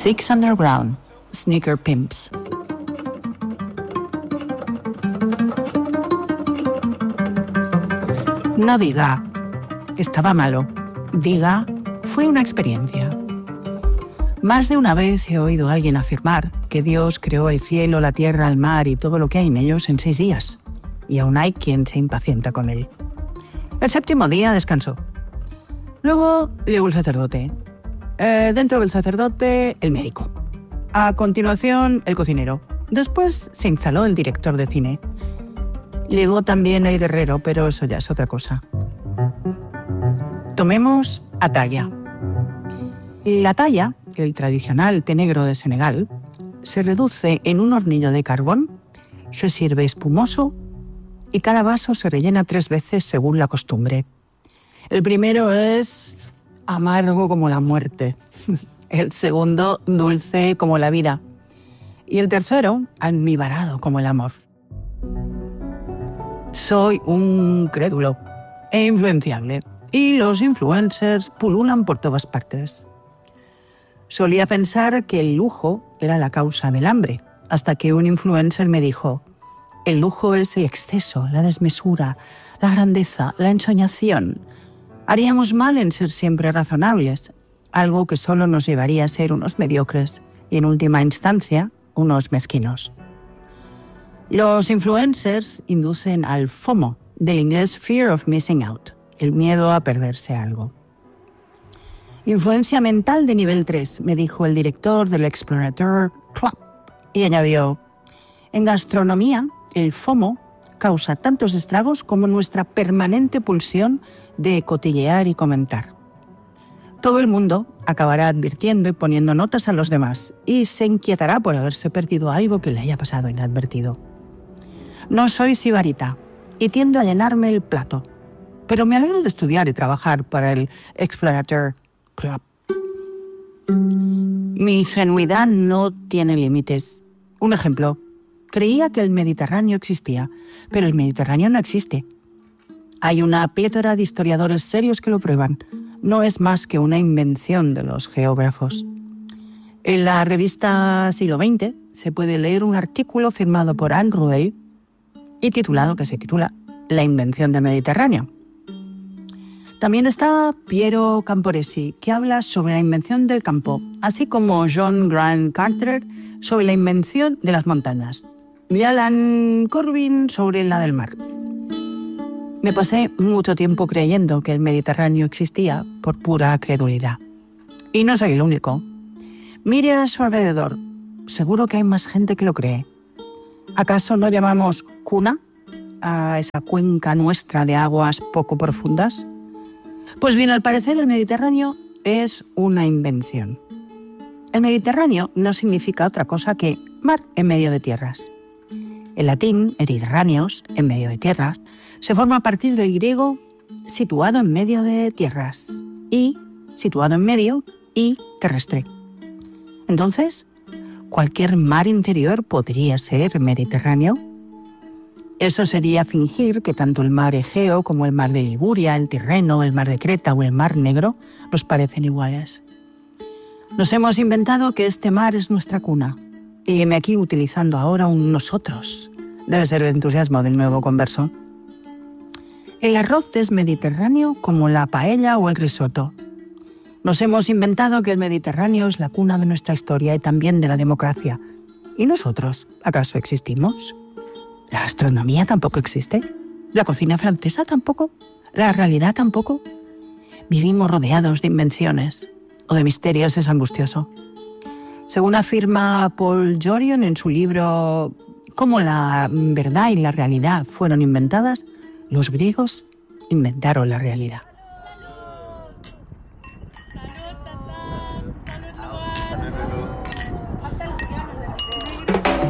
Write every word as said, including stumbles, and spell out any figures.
Six Underground, Sneaker Pimps. No diga, estaba malo. Diga, fue una experiencia. Más de una vez he oído a alguien afirmar que Dios creó el cielo, la tierra, el mar y todo lo que hay en ellos en seis días. Y aún hay quien se impacienta con él. El séptimo día descansó. Luego llegó el sacerdote. Eh, dentro del sacerdote, el médico. A continuación, el cocinero. Después se instaló el director de cine. Llegó también el guerrero, pero eso ya es otra cosa. Tomemos ataya. La talla, el tradicional té negro de Senegal, se reduce en un hornillo de carbón, se sirve espumoso y cada vaso se rellena tres veces según la costumbre. El primero es amargo como la muerte, el segundo dulce como la vida y el tercero almibarado como el amor. Soy un crédulo e influenciable y los influencers pululan por todas partes. Solía pensar que el lujo era la causa del hambre, hasta que un influencer me dijo: el lujo es el exceso, la desmesura, la grandeza, la ensoñación. Haríamos mal en ser siempre razonables, algo que solo nos llevaría a ser unos mediocres y, en última instancia, unos mezquinos. Los influencers inducen al FOMO, del inglés Fear of Missing Out, el miedo a perderse algo. Influencia mental de nivel tres, me dijo el director del Explorateur Club, y añadió: en gastronomía, el FOMO causa tantos estragos como nuestra permanente pulsión de cotillear y comentar. Todo el mundo acabará advirtiendo y poniendo notas a los demás y se inquietará por haberse perdido algo que le haya pasado inadvertido. No soy sibarita y tiendo a llenarme el plato, pero me alegro de estudiar y trabajar para el Explorateur Club. Mi ingenuidad no tiene límites. Un ejemplo. Creía que el Mediterráneo existía, pero el Mediterráneo no existe. Hay una plétora de historiadores serios que lo prueban. No es más que una invención de los geógrafos. En la revista Siglo veinte se puede leer un artículo firmado por Anne Rudel y titulado, que se titula La invención del Mediterráneo. También está Piero Camporesi, que habla sobre la invención del campo, así como John Grant Carter sobre la invención de las montañas y Alan Corbin sobre la del mar. Me pasé mucho tiempo creyendo que el Mediterráneo existía por pura credulidad. Y no soy el único. Mire a su alrededor. Seguro que hay más gente que lo cree. ¿Acaso no llamamos cuna a esa cuenca nuestra de aguas poco profundas? Pues bien, al parecer el Mediterráneo es una invención. El Mediterráneo no significa otra cosa que mar en medio de tierras. El latín, mediterráneos, en medio de tierras, se forma a partir del griego situado en medio de tierras y situado en medio y terrestre. Entonces, ¿cualquier mar interior podría ser Mediterráneo? Eso sería fingir que tanto el mar Egeo como el mar de Liguria, el Tirreno, el mar de Creta o el mar Negro nos parecen iguales. Nos hemos inventado que este mar es nuestra cuna. Y me aquí utilizando ahora un nosotros. Debe ser el entusiasmo del nuevo converso. El arroz es mediterráneo como la paella o el risotto. Nos hemos inventado que el Mediterráneo es la cuna de nuestra historia y también de la democracia. ¿Y nosotros, acaso existimos? ¿La astronomía tampoco existe? ¿La cocina francesa tampoco? ¿La realidad tampoco? Vivimos rodeados de invenciones o de misterios, es angustioso. Según afirma Paul Jorion en su libro Cómo la verdad y la realidad fueron inventadas, los griegos inventaron la realidad.